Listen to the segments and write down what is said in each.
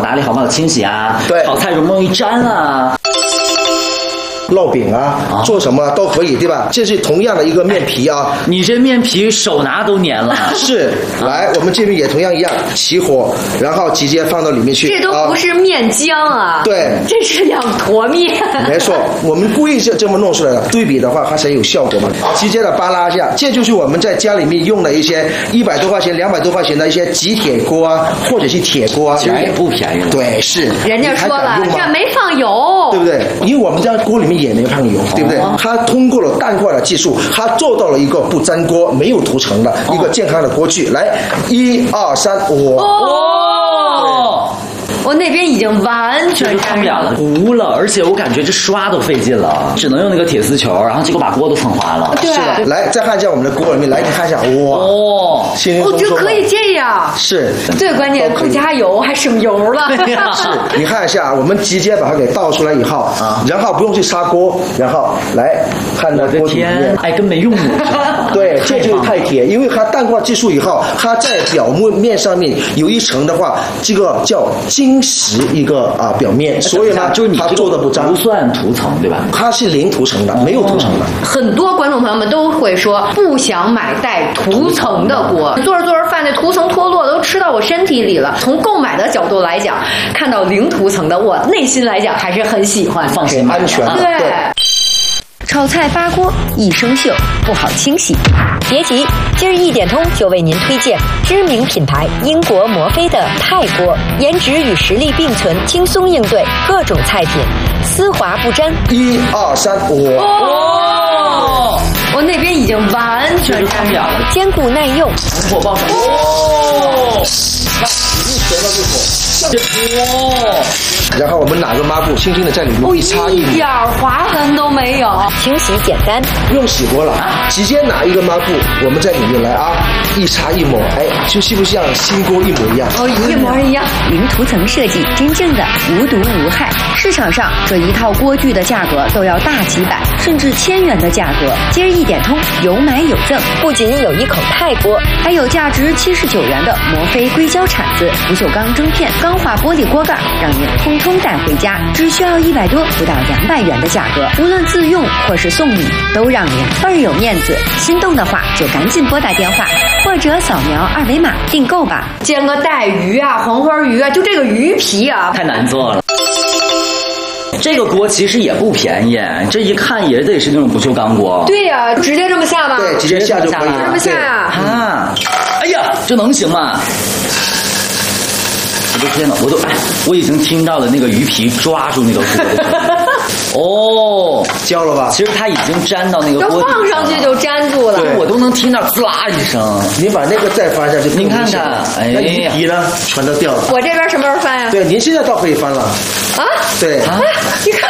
打理，好不好清洗啊？ 对， 炒菜容不容易粘啊？ 烙饼啊，做什么都可以，对吧？这是同样的一个面皮啊。 你这面皮手拿都粘了。 是，来，我们这边也同样一样，起火，然后直接放到里面去。 这都不是面浆啊， 对， 这是2坨面。 没错，我们故意是这么弄出来的，对比的话它才有效果嘛。直接的扒拉一下，这就是我们在家里面用的一些100多块钱、200多块钱的一些极铁锅啊，或者是铁锅啊， 其实也不便宜了。 对，是。 人家说了，这没放油， 对不对？因为我们家锅里面也没放油，对不对？它通过了淡化的技术，它做到了一个不粘锅、没有涂层的一个健康的锅具。来，1、2、3， 我那边已经完全看不了了，糊了，而且我感觉这刷都费劲了，只能用那个铁丝球，然后结果把锅都蹭花了。 对， 是的。来，再看一下我们的锅里面，来，你看一下，哇， 我觉得可以这样。 是， 最关键不加油还省油了。 是，你看一下，我们直接把它给倒出来以后然后不用去砂锅，然后来看到锅底面， 哎，跟没用过。 对，这就是太铁，因为它淡化技术以后，它在表面上面有一层的话，这个叫晶石一个表面，所以呢， 就是你它做的不脏， 不算涂层，对吧？ 它是零涂层的，没有涂层的。 很多观众朋友们都会说不想买带涂层的锅，做着做着饭那涂层脱落都吃到我身体里了。从购买的角度来讲，看到零涂层的，我内心来讲还是很喜欢， 放心安全的。 对。炒菜发锅一生锈，不好清洗。别急，今儿1点通就为您推荐知名品牌英国摩飞的钛锅，颜值与实力并存，轻松应对各种菜品，丝滑不粘。 1、2、3， 我那边已经完全看不了了， 坚固耐用， 火爆上。 然后我们拿个抹布，轻轻的在里面一擦一点划痕都没有，清洗简单， 不用洗锅了，直接拿一个抹布，我们在里面来一擦一抹，就是不是像新锅一模一样？ 一模一样。零涂层设计，真正的无毒无害。市场上这一套锅具的价格都要大几百甚至1000元的价格，今儿1点通有买有赠，不仅有一口钛锅，还有价值79元的摩飞硅胶铲子、不锈钢蒸片、钢化玻璃锅盖，让您通通带回家，只需要100多不到200元的价格，无论自用或是送礼，都让您倍儿有面子。心动的话就赶紧拨打电话或者扫描2维码订购吧。煎个带鱼啊、黄花鱼啊，就这个鱼皮啊， 太难做了。这个锅其实也不便宜，这一看也得是那种不锈钢锅。 对呀，直接这么下吧。 对，直接下就可以了。 这么下呀？ 哎呀，这能行吗？我的天哪，我已经听到了那个鱼皮抓住那个锅的声音。 焦了吧？ 其实它已经粘到那个锅底放上去就粘住了， 我都能听到滋啦一声。 您把那个再翻下去， 您看看， 那鱼皮呢，全都掉了。 我这边什么时候翻呀？ 对，您现在倒可以翻了。对你看，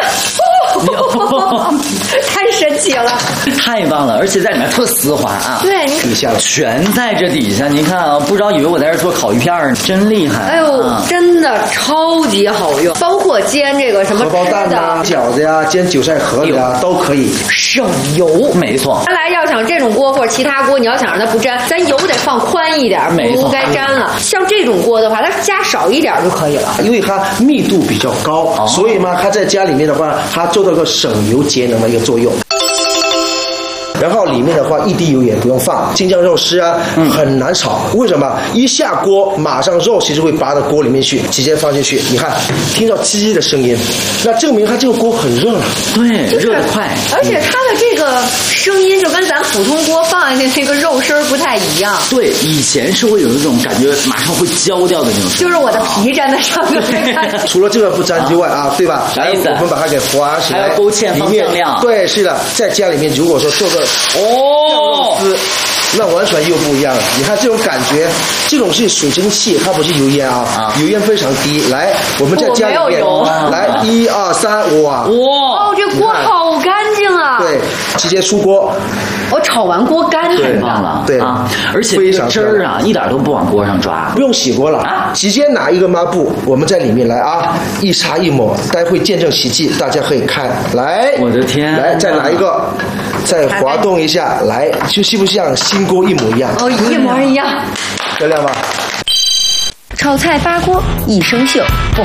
太神奇了， 太棒了，而且在里面特丝滑啊。 对， 底下全在这底下，您看啊，不知道以为我在这做烤鱼片呢，真厉害。 哎呦，真的超级好用，包括煎这个什么荷包蛋啊、饺子呀、煎韭菜盒子啊都可以， 省油。 没错。 原来要想这种锅或者其他锅，你要想让它不粘，咱油得放宽一点，不该粘了。像这种锅的话，它加少一点就可以了， 因为它密度比较高，所以嘛，它在家里面的话，它做到个省油节能的一个作用。然后里面的话，一滴油也不用放，京酱肉丝啊，很难炒。为什么？一下锅，马上肉其实会拔到锅里面去，直接放进去。你看，听到叽叽的声音，那证明它这个锅很热了。 对，热得快。 而且它的这个声音就跟咱普通锅放进去那个肉声不太一样。 对，以前是会有一种感觉，马上会焦掉的那种。 就是我的皮粘在上面。 除了这个不粘之外对吧？ 啥意思？ 我们把它给划起来， 还要勾芡放酱料。 对，是的，在家里面如果说做个酱肉丝，那完全又不一样了。你看这种感觉，这种是水蒸气，它不是油烟油烟非常低。来，我们在家里面，来1、2、3，哇！ 这锅好干净啊！ 对，直接出锅。 我炒完锅干太棒了， 对而且这个汁儿一点都不往锅上抓， 不用洗锅了直接拿一个抹布，我们在里面来一擦一抹，待会见证奇迹，大家可以看。来， 我的天， 来再拿一个，再滑动一下，来，就是不是像新锅一模一样？ 一模一样， 漂亮吧？ 炒菜发锅一生锈。